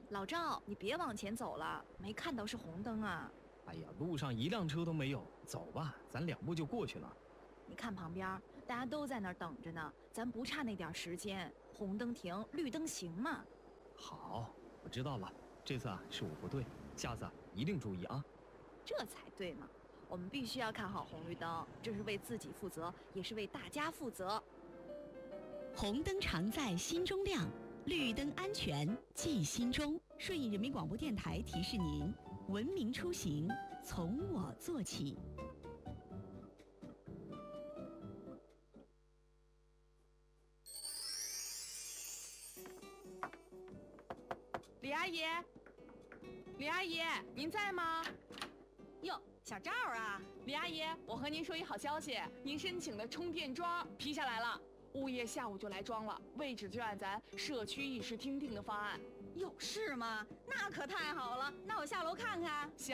老赵，你别往前走了，没看到是红灯啊。 哎呀，路上一辆车都没有，走吧，咱2步就过去了。 你看旁边，大家都在那儿等着呢，咱不差那点时间，红灯停，绿灯行嘛。 好，我知道了，这次是我不对，下次一定注意啊。 这才对嘛，我们必须要看好红绿灯，这是为自己负责，也是为大家负责。 红灯常在心中亮，绿灯安全记心中。顺义人民广播电台提示您：文明出行从我做起。 李阿姨，李阿姨，您在吗？ 哟，小赵啊， 李阿姨，我和您说一好消息，您申请的充电桩批下来了，物业下午就来装了，位置就按咱社区议事厅定的方案。 有事吗？那可太好了，那我下楼看看。 行。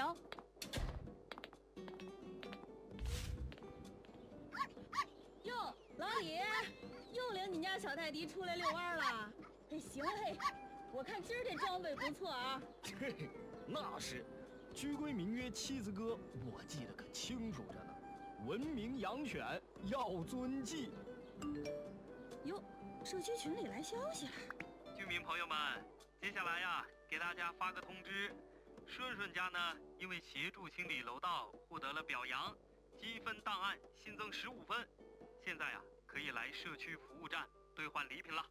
哟，老李，又领你家小泰迪出来遛弯了。哎，行嘿，我看今儿这装备不错啊。 嘿，那是，居规民约七字歌，我记得可清楚着呢。文明养犬要遵纪。 哟，社区群里来消息了。 居民朋友们，接下来呀，给大家发个通知，顺顺家呢，因为协助清理楼道获得了表扬，积分档案新增15分，现在呀，可以来社区服务站兑换礼品了。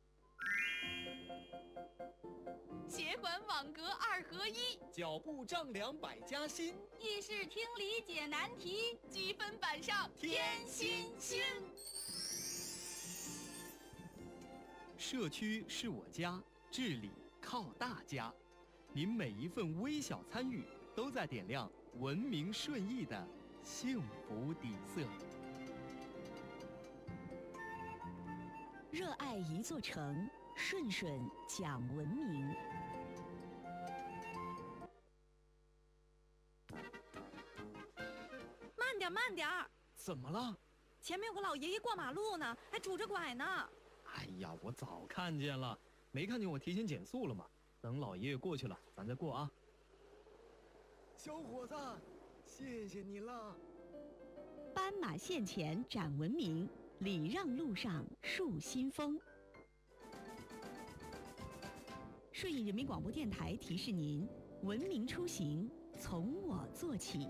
协管网格2合1， 脚步丈量百家新， 议事厅理解难题， 积分板上添新星。 社区是我家，治理靠大家。您每一份微小参与，都在点亮文明顺义的幸福底色。 热爱一座城，顺顺讲文明。 慢点，慢点！ 怎么了？ 前面有个老爷爷过马路呢，还拄着拐呢。 哎呀，我早看见了，没看见我提前减速了吗？等老爷爷过去了，咱再过啊。 小伙子，谢谢你了。 斑马线前展文明，礼让路上树新风。顺义人民广播电台提示您：文明出行从我做起。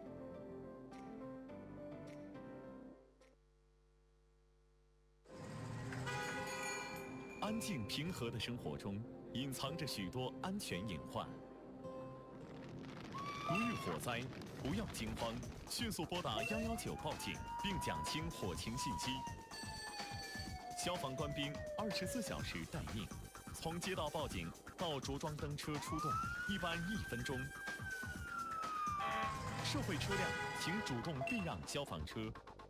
安静平和的生活中，隐藏着许多安全隐患。如遇火灾，不要惊慌，迅速拨打119报警，并讲清火情信息。消防官兵24小时待命，从接到报警到着装灯车出动，一般1分钟。社会车辆请主动避让消防车。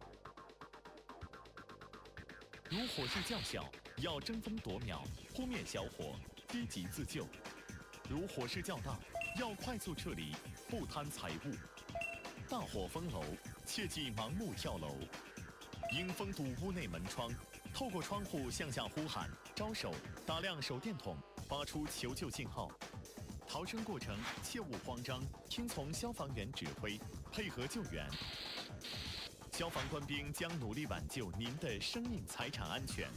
如火势较小，要争分夺秒扑灭小火，低级自救；如火势较大，要快速撤离，不贪财物。大火封楼，切忌盲目跳楼。应封堵屋内门窗，透过窗户向下呼喊、招手，打亮手电筒，发出求救信号。逃生过程切勿慌张，听从消防员指挥，配合救援。消防官兵将努力挽救您的生命财产安全。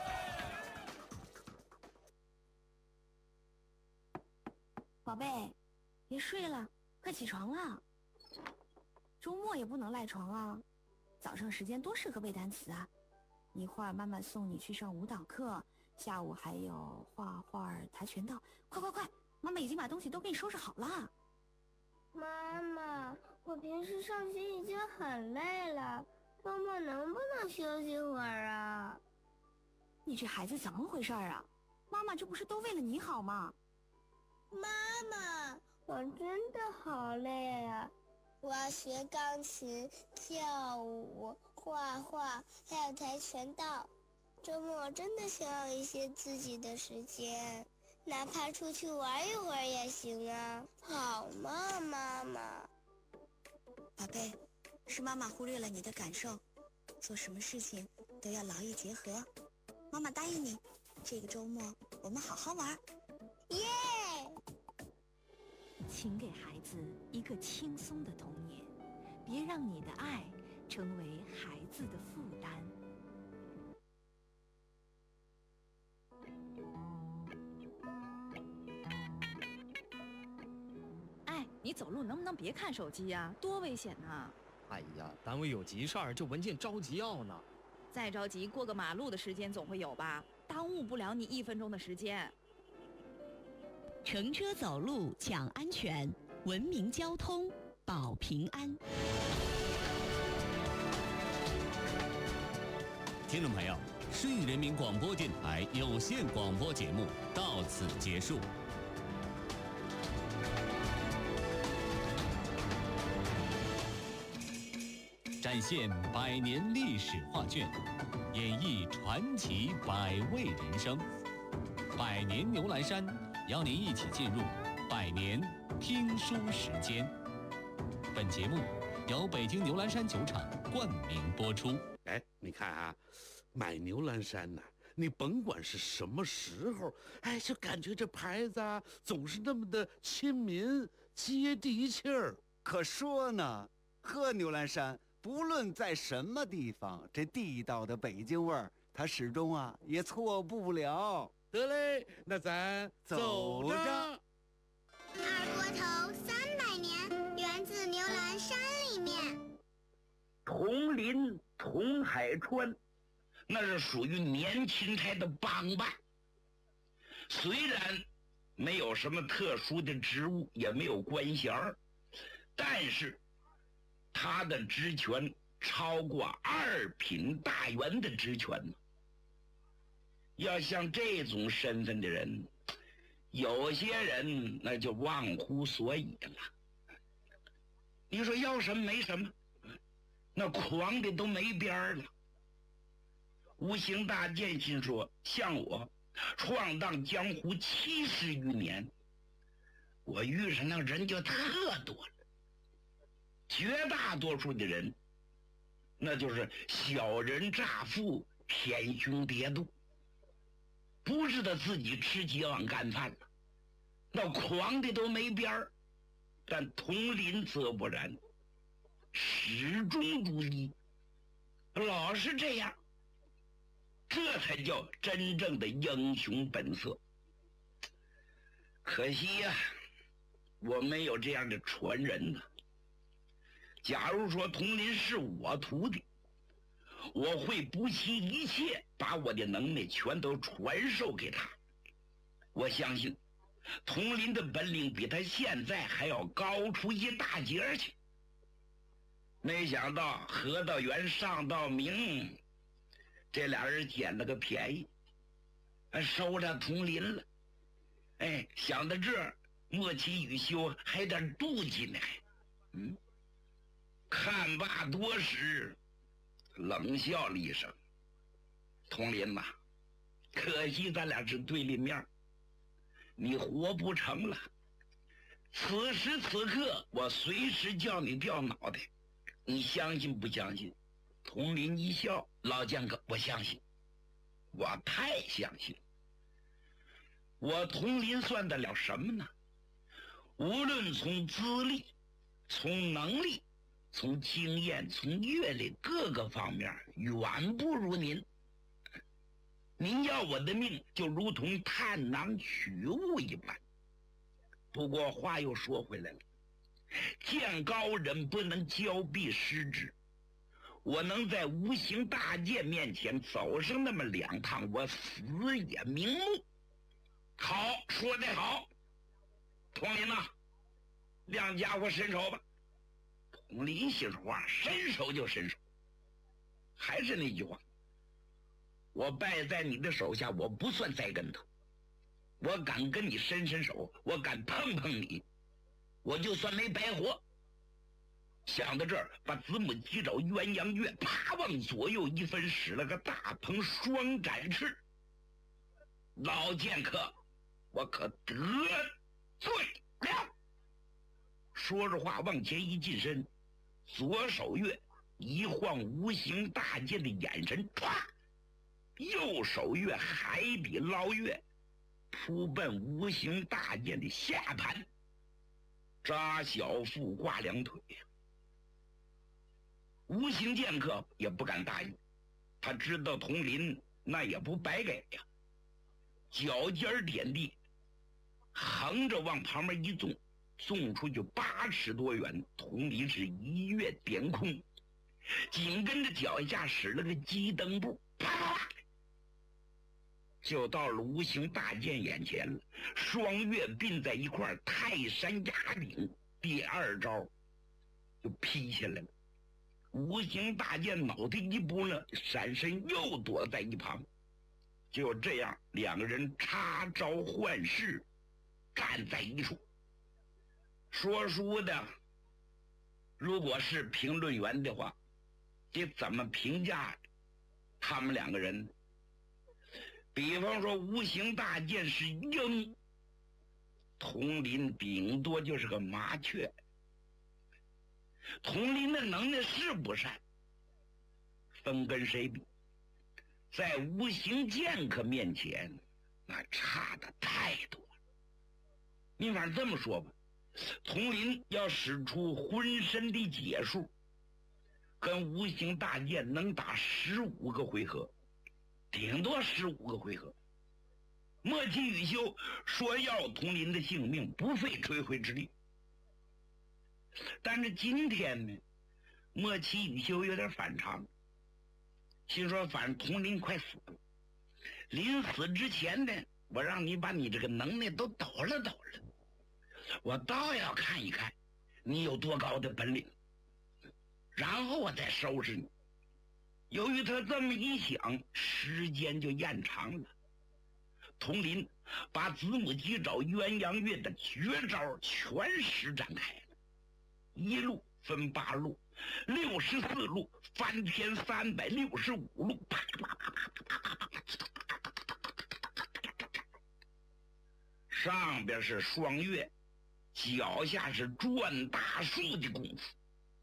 宝贝，别睡了，快起床了。周末也不能赖床啊，早上时间多适合背单词啊。一会儿妈妈送你去上舞蹈课，下午还有画画、跆拳道。快快快，妈妈已经把东西都给你收拾好了。 妈妈，我平时上学已经很累了，周末能不能休息会儿啊？ 你这孩子怎么回事啊？妈妈这不是都为了你好吗？ 妈妈，我真的好累啊！我要学钢琴、跳舞、画画，还有跆拳道。周末真的想要一些自己的时间，哪怕出去玩一会儿也行啊。好吗，妈妈？ 宝贝，是妈妈忽略了你的感受，做什么事情都要劳逸结合。妈妈答应你，这个周末我们好好玩。 耶！ 请给孩子一个轻松的童年，别让你的爱成为孩子的负担。 哎，你走路能不能别看手机呀？多危险呐！ 哎呀，单位有急事儿，这文件着急要呢。 再着急，过个马路的时间总会有吧？耽误不了你1分钟的时间。 乘车走路讲安全，文明交通保平安。 听众朋友，顺义人民广播电台有线广播节目到此结束。展现100年历史画卷，演绎传奇百味人生。百年牛栏山邀您一起进入100年听书时间。本节目由北京牛栏山酒厂冠名播出。 哎，你看啊，买牛栏山呢，你甭管是什么时候，哎，就感觉这牌子啊，总是那么的亲民、接地气儿。 可说呢，喝牛栏山，不论在什么地方，这地道的北京味儿，它始终啊也错不了。 得嘞，那咱走着。 二锅头300年，源自牛栏山里面。 铜林、铜海川，那是属于年钦差的帮办。虽然没有什么特殊的职务，也没有官衔儿，但是他的职权超过2品大员的职权呢。要像这种身份的人，有些人那就忘乎所以了。你说要什么没什么，那狂的都没边儿了。无形大剑心说，像我闯荡江湖70余年，我遇上那人就特多了。绝大多数的人，那就是小人诈富，天凶跌妒，不是他自己吃几碗干饭了，那狂的都没边儿。但佟林则不然，始终如一，老是这样，这才叫真正的英雄本色。可惜呀，我没有这样的传人呢。假如说佟林是我徒弟，我会不惜一切把我的能耐全都传授给他。我相信佟林的本领比他现在还要高出一大截去。没想到何道元、尚道明这俩人捡了个便宜，收了佟林了。哎，想到这儿，莫奇雨修还有点妒忌呢。看罢多时，冷笑了一声：“佟林呐，可惜咱俩是对立面，你活不成了。此时此刻，我随时叫你掉脑袋，你相信不相信？”佟林一笑：“老将哥，我相信，我太相信。我佟林算得了什么呢？无论从资历、从能力、从经验、从阅历各个方面，远不如您。您要我的命，就如同探囊取物一般。不过话又说回来了，见高人不能骄臂失之。我能在无形大剑面前走上那么2趟，我死也瞑目。好，说得好，佟林呐，亮家伙伸手吧。佟林心说话，伸手就伸手。还是那句话，我败在你的手下，我不算栽跟头。我敢跟你伸手，我敢碰碰你，我就算没白活。想到这儿，把子母鸡爪鸳鸯跃啪往左右一分，使了个大鹏双展翅。老剑客，我可得罪了。说着话往前一近身，左手跃，一晃无形大剑的眼神，唰，右手跃，海底捞月，扑奔无形大剑的下盘。 扎小腹挂两腿。吴兴剑客也不敢大意，他知道佟林那也不白给呀，脚尖点地，横着往旁边一纵，纵出去8尺多远。佟林是一跃点空，紧跟着脚下使了个鸡蹬步，啪，就到了吴兴大剑眼前了。双月并在一块，泰山压顶，第2招就劈下来了。吴兴大剑脑袋一拨呢，闪身又躲在一旁。就这样，两个人插招换式，站在一处。说书的如果是评论员的话，得怎么评价他们两个人呢？比方说吴兴大剑是鹰，佟林顶多就是个麻雀。佟林的能耐是不善，分跟谁比？在无形剑客面前，那差的太多了。你反正这么说吧，佟林要使出浑身的解数，跟无形大剑能打15个回合，顶多15个回合。莫奇雨修说要佟林的性命，不费吹灰之力。但是今天呢，莫奇雨修有点反常，心说反正佟林快死了，临死之前呢，我让你把你这个能耐都抖了抖了，我倒要看一看你有多高的本领，然后我再收拾你。由于他这么一想，时间就延长了。佟林把子母鸡爪鸳鸯跃的绝招全施展开了，一路分8路，64路，翻天365路，啪啪啪啪啪啪啪啪，上边是双月，脚下是转大树的功夫，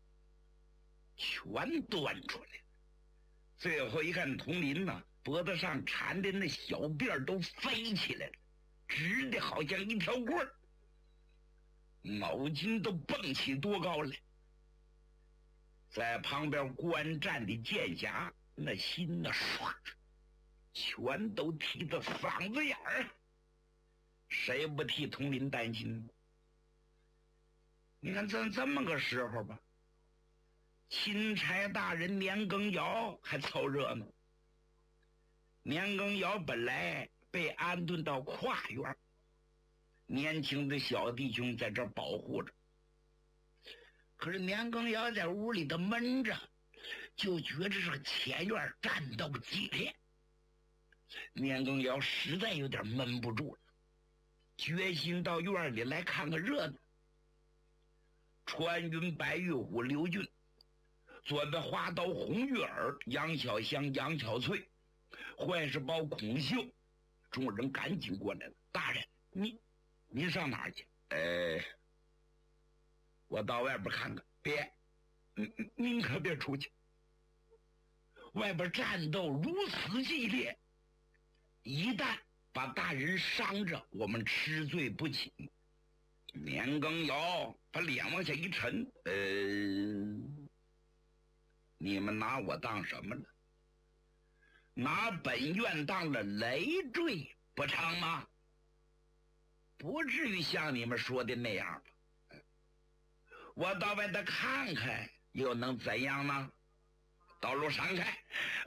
全端出来了。最后一看，佟林呐，脖子上缠的那小辫都飞起来了，直的好像一条棍儿，脑筋都蹦起多高来。在旁边观战的剑侠，那心那唰，全都提到嗓子眼儿。谁不替佟林担心呢？你看这么个时候吧，钦差大人年羹尧还凑热闹。年羹尧本来被安顿到跨院，年轻的小弟兄在这儿保护着，可是年羹尧在屋里头闷着，就觉着这个前院战斗激烈。年羹尧实在有点闷不住了，决心到院里来看个热闹。穿云白玉虎刘俊，左边花刀红玉儿，杨小香杨巧翠，坏事包孔秀，众人赶紧过来了。大人，您上哪儿去？我到外边看看。别，您可别出去。外边战斗如此激烈，一旦把大人伤着，我们吃罪不起。年羹尧把脸往下一沉，你们拿我当什么了？拿本院当了累赘不成吗？不至于像你们说的那样吧？我到外头看看又能怎样呢？道路闪开，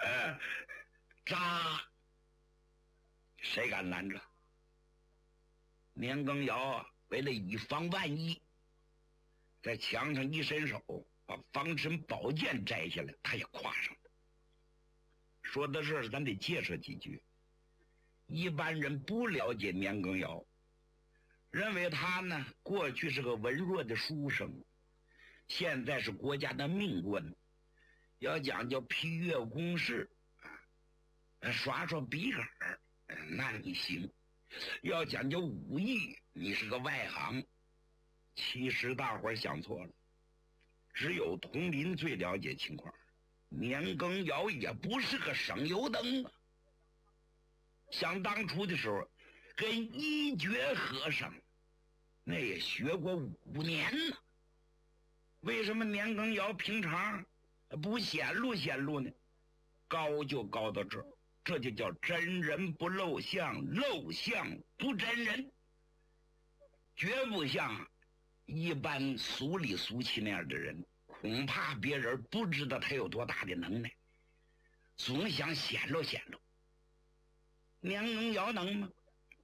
扎，谁敢拦着？年羹尧啊，为了以防万一，在墙上一伸手，把防身宝剑摘下来，他也挎上了。说到这儿，咱得介绍几句。一般人不了解年羹尧，认为他呢过去是个文弱的书生，现在是国家的命官，要讲究批阅公事，耍耍笔杆儿，那你行；要讲究武艺，你是个外行。其实大伙儿想错了，只有佟林最了解情况。年羹尧也不是个省油灯啊。想当初的时候，跟一觉和尚那也学过5年呢。为什么年羹尧平常不显露呢？高就高到这儿，这就叫真人不露相，露相不真人，绝不像一般俗里俗气那样的人，恐怕别人不知道他有多大的能耐，总想显露。年羹尧能吗？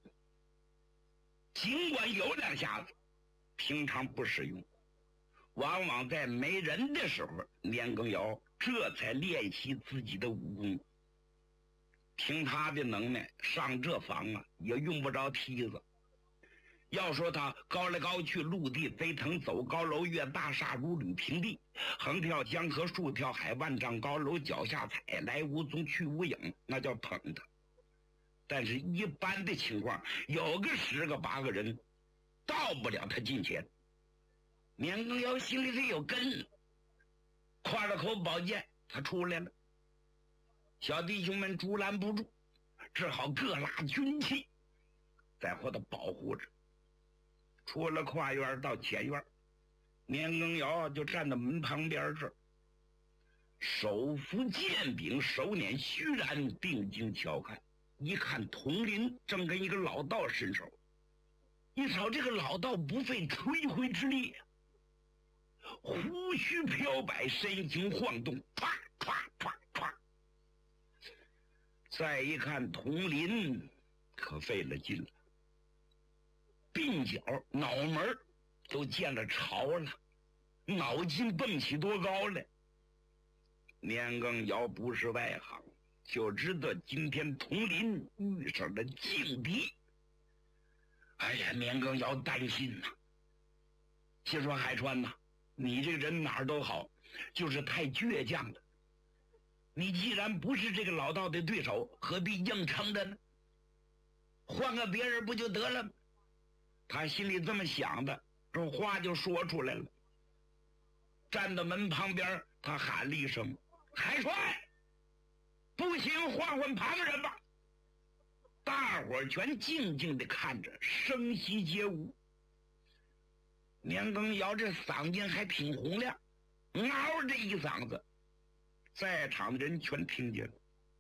尽管有2下子，平常不使用，往往在没人的时候，年羹尧这才练习自己的武功。听他的能耐，上这房啊也用不着梯子。要说他高来高去，陆地飞腾，走高楼越大厦如履平地，横跳江河，竖跳海，万丈高楼脚下踩，来无踪去无影，那叫捧他。但是一般的情况，有个10个8个人到不了他近前。年羹尧心里是有根，挎了口宝剑，他出来了。小弟兄们阻拦不住，只好各拉军器在后头保护着。出了跨院到前院，年羹尧就站在门旁边这儿，手扶剑柄，手捻虚髯，定睛瞧看。一看佟林正跟一个老道伸手，一瞅这个老道不费吹灰之力，胡须飘摆，身形晃动，唰唰唰唰。再一看佟林可费了劲了，鬓角脑门都见了潮了，脑筋蹦起多高来。年羹尧不是外行，就知道今天佟林遇上了劲敌。哎呀，年羹尧担心呐，心说海川呐，你这个人哪儿都好，就是太倔强了。你既然不是这个老道的对手，何必硬撑着呢？换个别人不就得了吗？他心里这么想的，这话就说出来了。站到门旁边，他喊了一声：“海川！不行，换换旁人吧。”大伙儿全静静地看着，声息皆无。年羹尧这嗓音还挺洪亮，嗷这一嗓子，在场的人全听见了。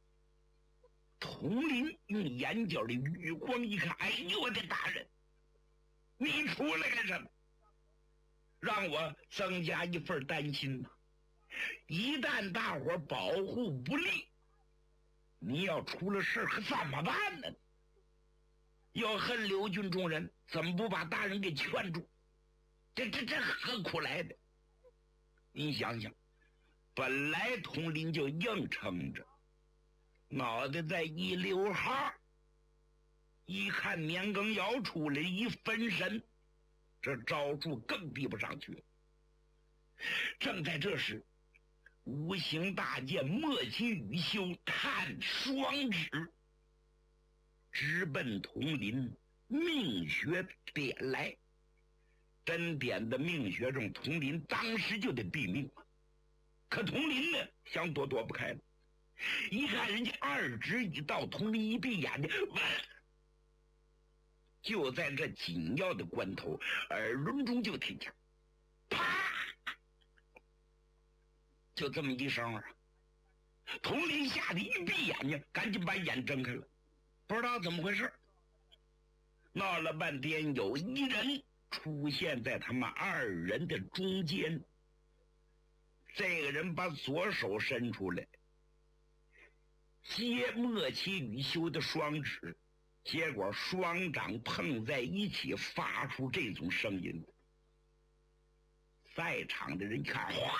佟林用眼角的余光一看，哎呦我的大人，你出来干什么？让我增加一份担心呐。一旦大伙保护不力，你要出了事可怎么办呢？要恨刘军众人，怎么不把大人给劝住？这何苦来的？你想想，本来佟林就硬撑着，脑袋在一溜号，一看年羹尧出来一分神，这招数更递不上去了。正在这时，无形大剑莫其羽休探双指，直奔佟林命穴点来。真点的命穴中，佟林当时就得毙命了。可佟林呢，想躲不开了。一看人家2指一到，佟林一闭眼睛，完了。就在这紧要的关头，耳轮中就听见啪，就这么一声啊。佟林吓得一闭眼睛，赶紧把眼睁开了，不知道怎么回事。闹了半天，有一人出现在他们2人的中间。这个人把左手伸出来，接莫其羽休的双指，结果双掌碰在一起，发出这种声音。在场的人看，哗，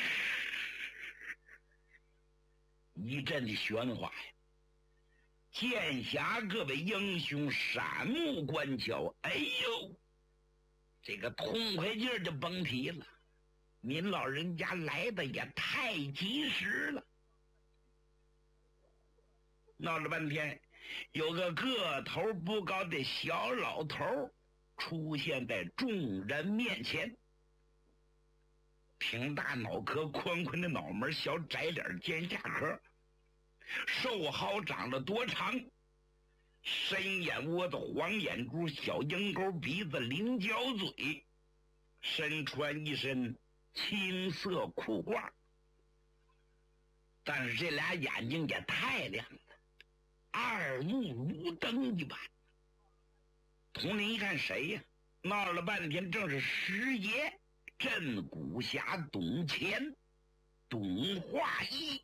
一阵的喧哗呀！剑侠各位英雄闪目观瞧，哎呦，这个痛快劲儿就甭提了。您老人家来的也太及时了。闹了半天，有个个头不高的小老头出现在众人面前，挺大脑壳，宽宽的脑门，小窄脸，尖下颏，瘦蒿长了多长， 深眼窝子、黄眼珠、小鹰钩鼻子、菱角嘴，身穿一身青色裤褂，但是这俩眼睛也太亮了，二目如灯一般。佟林一看谁呀？闹了半天，正是师爷镇古侠董乾、董化一。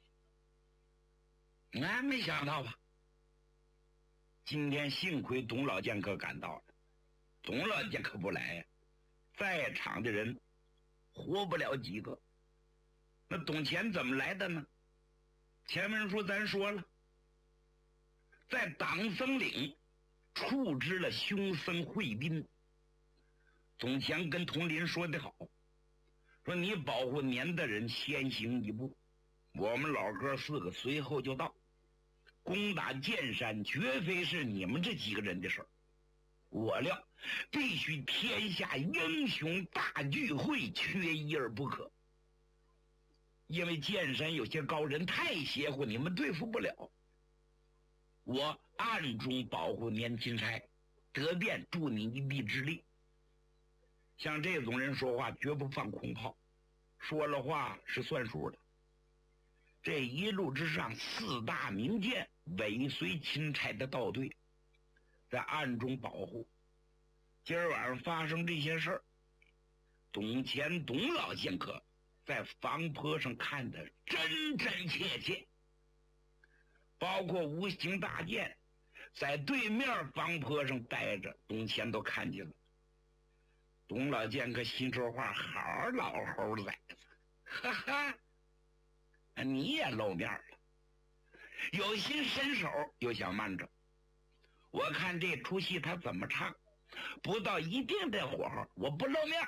没想到吧？今天幸亏董老剑客赶到了，董老剑客不来呀，在场的人活不了几个。那董乾怎么来的呢？前文书咱说了，在党僧岭处置了凶僧惠宾。董乾跟佟林说得好，说你保护年的人先行一步，我们老哥4个随后就到。攻打剑山绝非是你们这几个人的事儿，我料必须天下英雄大聚会，缺一而不可。因为剑山有些高人太邪乎，你们对付不了。我暗中保护年钦差，得便助你一臂之力。像这种人说话绝不放空炮，说了话是算数的。这一路之上，4大名剑尾随钦差的道队，在暗中保护。今儿晚上发生这些事儿，董乾董老剑客在房坡上看得真真切切，包括无形大剑在对面房坡上待着，董乾都看见了。董老剑客心说话，好老猴崽子，哈哈，你也露面了，有心伸手又想慢着。我看这出戏他怎么唱，不到一定的火候，我不露面。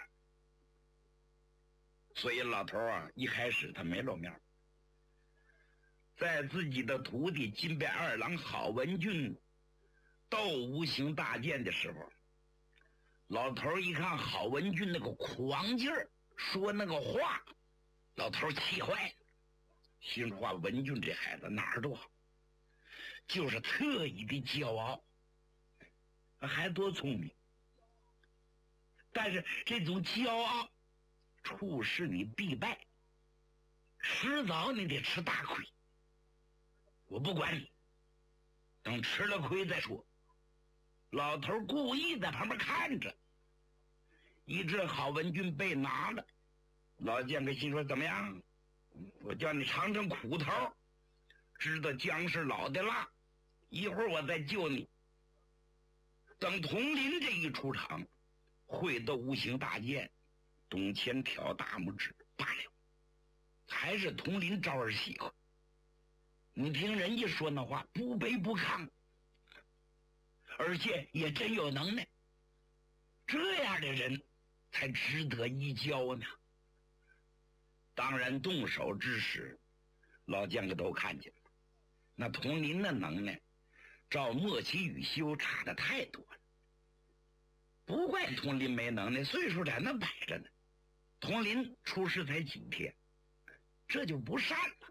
所以老头啊，一开始他没露面。在自己的徒弟金边二郎郝文俊斗无形大剑的时候，老头一看郝文俊那个狂劲儿，说那个话，老头气坏了，心说话文俊这孩子哪儿都好，就是特意的骄傲，还多聪明。但是这种骄傲处事你必败，迟早你得吃大亏。我不管你，等吃了亏再说。老头故意在旁边看着，一直郝文俊被拿了，老剑客心说怎么样，我叫你尝尝苦头，知道姜是老的辣，一会儿我再救你。等佟林这一出场，会斗无形大剑，董乾挑大拇指罢了，还是佟林招人喜欢。你听人家说那话，不卑不亢，而且也真有能耐，这样的人才值得一交呢。当然动手之时，老剑客都看见了，那佟林的能耐照莫奇雨修差的太多了。不怪佟林没能耐，岁数在那摆着呢。佟林出师才几天，这就不善了。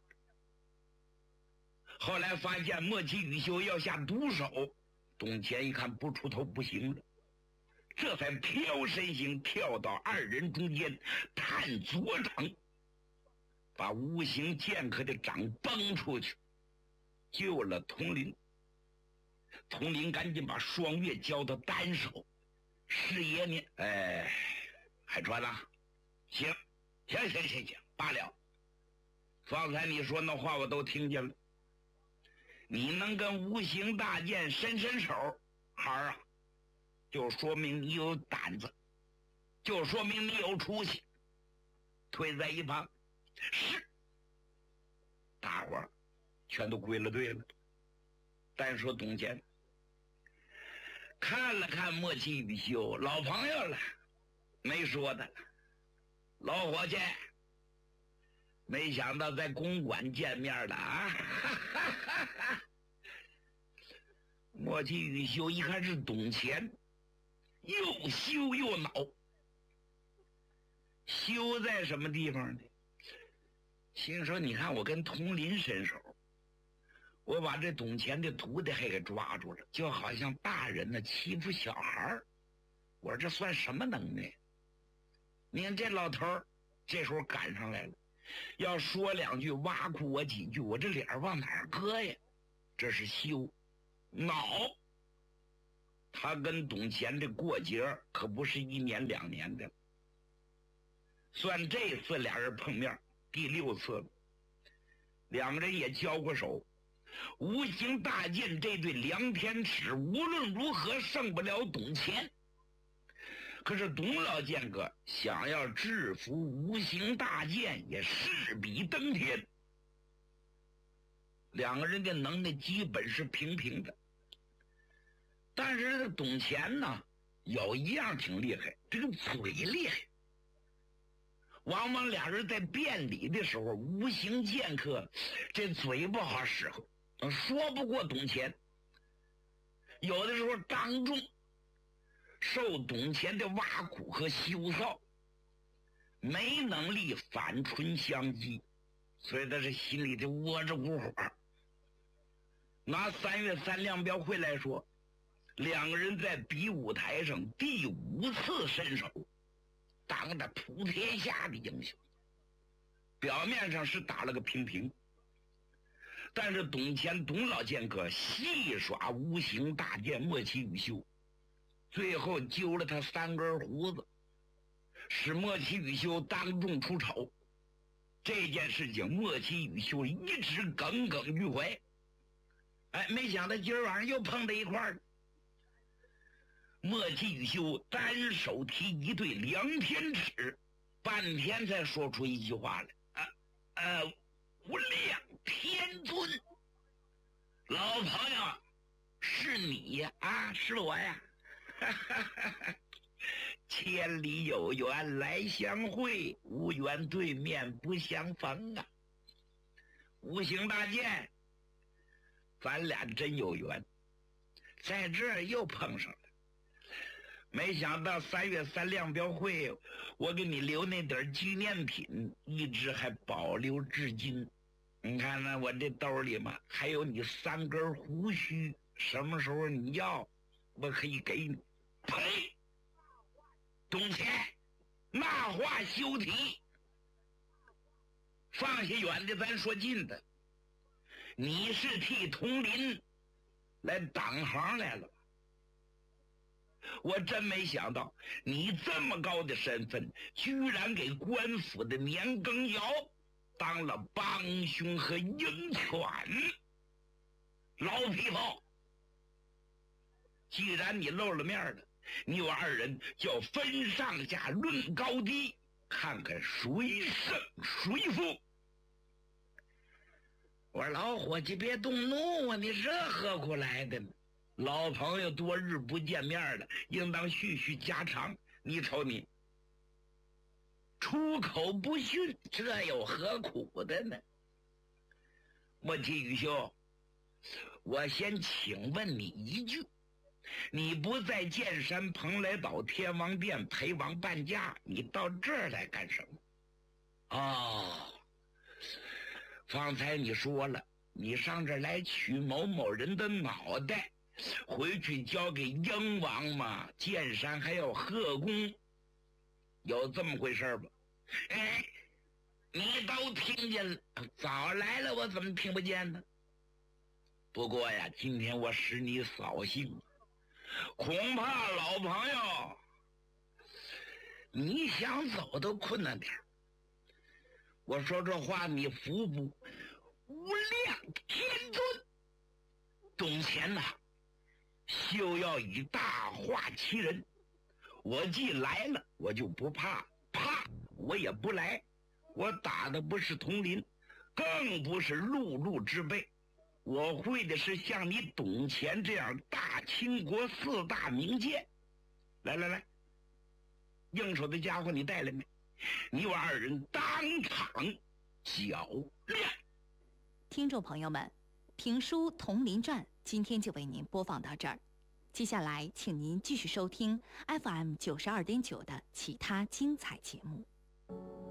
后来发现莫奇雨修要下毒手，董乾一看不出头不行了，这才飘身形跳到2人中间，探左掌，把无形剑客的掌崩出去，救了佟林。佟林赶紧把双月交到单手，师爷呢？还传了？行，罢了。方才你说那话我都听见了。你能跟无形大剑伸手，孩儿啊，就说明你有胆子，就说明你有出息。退在一旁，是。大伙儿全都归了队了。单说董乾看了看莫奇雨修，老朋友了，没说的了。老伙计，没想到在公馆见面了啊！莫奇雨修一看是董乾，又羞又恼。羞在什么地方呢？心说你看我跟佟林伸手， 我把这董钱的徒弟还给抓住了，就好像大人呢欺负小孩。我说这算什么能耐？你看这老头儿这时候赶上来了，要说两句挖苦我几句，我这脸往哪儿搁呀？这是羞恼。他跟董钱这过节可不是1年2年的，算这次俩人碰面第6次了。两个人也交过手，无形大剑这对量天尺无论如何胜不了董钱。可是董老剑哥想要制服无形大剑也势比登天，两个人的能耐基本是平平的。但是这个董钱呢，有一样挺厉害，这个嘴厉害。往往俩人在辩理的时候，无形剑客这嘴不好使候，说不过董钱。有的时候当众受董钱的挖苦和羞臊，没能力反唇相讥，所以他是心里的窝着股火。拿3月3亮标会来说，两个人在比武台上第5次伸手，当着普天下的英雄。表面上是打了个平平，但是董钱董老剑客戏耍无形大剑莫奇雨修，最后揪了他3根胡子，使莫奇雨修当众出丑。这件事情莫奇雨修一直耿耿于怀。没想到今儿晚上又碰在一块儿。莫奇雨修单手提一对量天尺，半天才说出一句话来：无量天尊。老朋友，是你呀？是我呀。千里有缘来相会，无缘对面不相逢啊。无形大剑，咱俩真有缘，在这儿又碰上了。没想到3月3亮标会，我给你留那点纪念品，一直还保留至今。你看呢，我这兜里嘛，还有你3根胡须，什么时候你要，我可以给你。呸！董钱，那话休提。放下远的，咱说近的。你是替佟林来挡行来了。我真没想到你这么高的身份，居然给官府的年羹尧当了帮凶和鹰犬。老匹夫，既然你露了面了，你我2人就分上下论高低，看看谁胜谁负。我说老伙计别动怒啊，你这何苦来的呢？老朋友多日不见面了，应当叙叙家常。你瞅你，出口不逊，这有何苦的呢？莫奇雨修，我先请问你一句，你不在剑山蓬莱岛天王殿陪王伴驾，你到这儿来干什么？方才你说了，你上这儿来取某某人的脑袋，回去交给鹰王嘛，剑山还要贺功，有这么回事吧？你都听见了，早来了，我怎么听不见呢？不过呀，今天我使你扫兴，恐怕老朋友你想走都困难点。我说这话你服不？无量天尊，董钱呐，休要以大话欺人。我既来了，我就不怕，我也不来。我打的不是佟林，更不是陆路之辈，我会的是像你董钱这样大清国4大名剑。来，应手的家伙你带来没？你我2人当场较量。 听众朋友们，评书《佟林传》今天就为您播放到这儿，接下来请您继续收听 FM92.9的其他精彩节目。